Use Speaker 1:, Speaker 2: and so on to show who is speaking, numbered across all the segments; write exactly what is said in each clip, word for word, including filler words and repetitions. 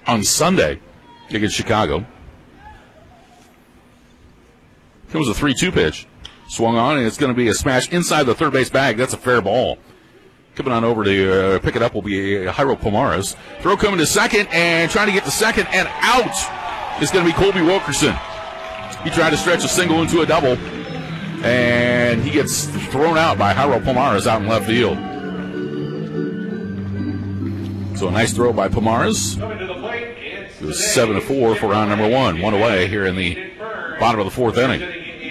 Speaker 1: on Sunday against Chicago. Comes a three two pitch. Swung on, and it's going to be a smash inside the third base bag. That's a fair ball. Coming on over to uh, pick it up will be Jairo Pomares. Throw coming to second, and trying to get to second, and out is going to be Colby Wilkerson. He tried to stretch a single into a double, and he gets thrown out by Jairo Pomares out in left field. So a nice throw by Pomares. It was seven to four for round number one. One away here in the bottom of the fourth inning.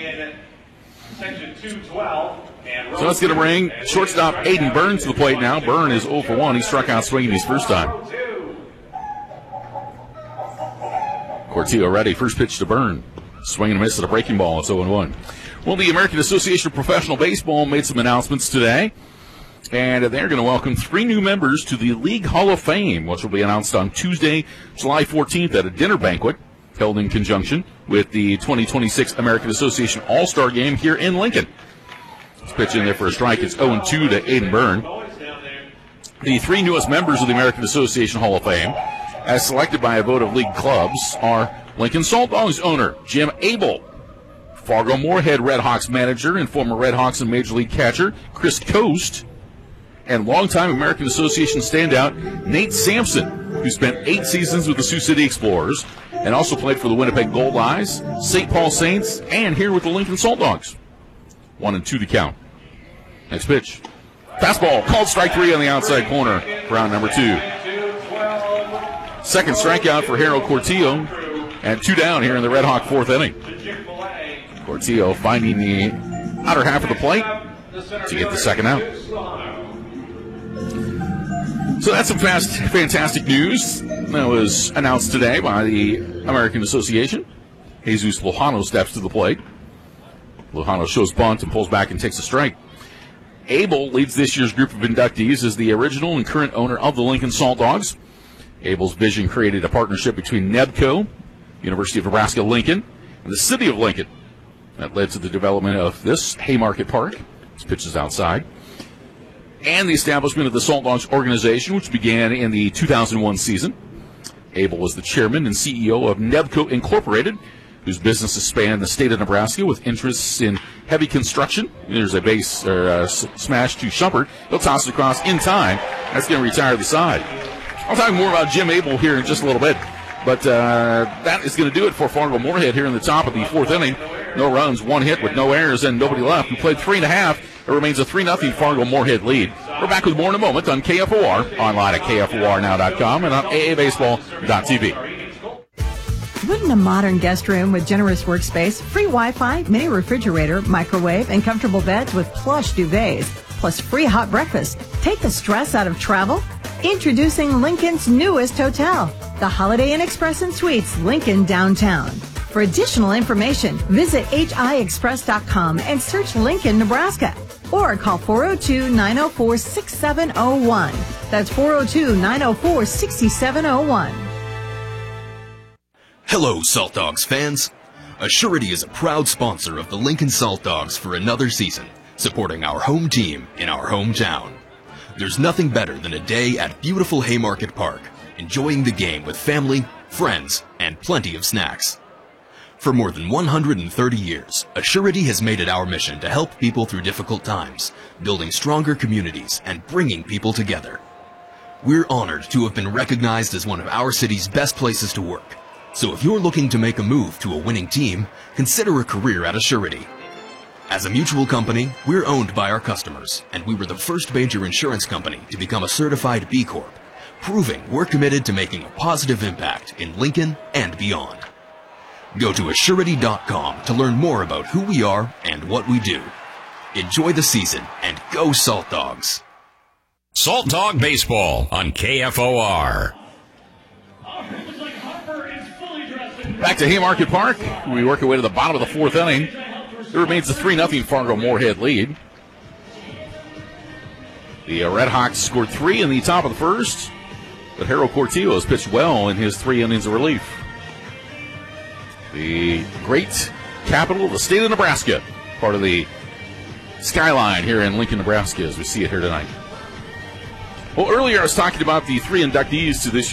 Speaker 1: So let's get a ring. Shortstop Aiden Byrne to the plate now. Byrne is oh for one. He struck out swinging his first time. Cortillo ready. First pitch to Byrne. Swing and a miss at a breaking ball. It's oh and one. Well, the American Association of Professional Baseball made some announcements today. And they're going to welcome three new members to the League Hall of Fame, which will be announced on Tuesday, July fourteenth at a dinner banquet held in conjunction with the twenty twenty-six American Association All-Star Game here in Lincoln. Let's pitch in there for a strike. It's oh and two to Aiden Byrne. The three newest members of the American Association Hall of Fame, as selected by a vote of league clubs, are Lincoln Salt Dogs owner Jim Abel, Fargo Moorhead Red Hawks manager and former Red Hawks and Major League catcher Chris Coast, and longtime American Association standout Nate Sampson, who spent eight seasons with the Sioux City Explorers and also played for the Winnipeg Gold Eyes, Saint Paul Saints, and here with the Lincoln Salt Dogs. One and two to count. Next pitch. Fastball, called strike three on the outside corner for round number two. Second strikeout for Harold Cortillo, and two down here in the Red Hawk fourth inning. Cortillo finding the outer half of the plate to get the second out. So that's some fast, fantastic news that was announced today by the American Association. Jesus Lujano steps to the plate. Lujano shows bunt and pulls back and takes a strike. Abel leads this year's group of inductees as the original and current owner of the Lincoln Salt Dogs. Abel's vision created a partnership between NEBCO, University of Nebraska-Lincoln, and the City of Lincoln. That led to the development of this Haymarket Park. This pitch is outside. And the establishment of the Salt Dogs organization, which began in the two thousand one season. Abel was the chairman and C E O of NEBCO Incorporated, whose businesses span the state of Nebraska with interests in heavy construction. There's a base or a smash to Shumpert. He'll toss it across in time. That's going to retire the side. I'll talk more about Jim Abel here in just a little bit. But uh, that is going to do it for Fargo Moorhead here in the top of the fourth inning. No runs, one hit with no errors, and nobody left. We played three and a half. It remains a three nothing Fargo Moorhead lead. We're back with more in a moment on K F O R, online at K F O R now dot com and on A A baseball dot T V.
Speaker 2: Wouldn't a modern guest room with generous workspace, free Wi-Fi, mini refrigerator, microwave, and comfortable beds with plush duvets, plus free hot breakfast, take the stress out of travel? Introducing Lincoln's newest hotel, the Holiday Inn Express and Suites, Lincoln Downtown. For additional information, visit H I express dot com and search Lincoln, Nebraska. Or call four oh two, nine oh four, six seven oh one. That's four oh two, nine oh four, six seven oh one.
Speaker 3: Hello, Salt Dogs fans. Assurity is a proud sponsor of the Lincoln Salt Dogs for another season, supporting our home team in our hometown. There's nothing better than a day at beautiful Haymarket Park, enjoying the game with family, friends, and plenty of snacks. For more than one hundred thirty years, Assurity has made it our mission to help people through difficult times, building stronger communities and bringing people together. We're honored to have been recognized as one of our city's best places to work. So if you're looking to make a move to a winning team, consider a career at Assurity. As a mutual company, we're owned by our customers, and we were the first major insurance company to become a certified B Corp, proving we're committed to making a positive impact in Lincoln and beyond. Go to assurity dot com to learn more about who we are and what we do. Enjoy the season and go Salt Dogs.
Speaker 4: Salt Dog Baseball on K F O R.
Speaker 1: Back to Haymarket Park. We work our way to the bottom of the fourth inning. It remains a three nothing Fargo Moorhead lead. The uh, Red Hawks scored three in the top of the first, but Harold Cortillo has pitched well in his three innings of relief. The great capital of the state of Nebraska, part of the skyline here in Lincoln, Nebraska, as we see it here tonight. Well, earlier I was talking about the three inductees to this